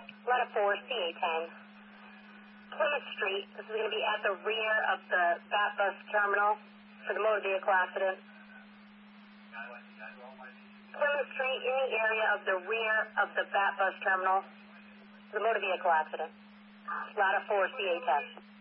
Letter 4, CA10. Plymouth Street. This is going to be at the rear of the BAT bus terminal for the motor vehicle accident. Plymouth Street in the area of the rear of the BAT bus terminal for the motor vehicle accident. Ladder 4, CA10.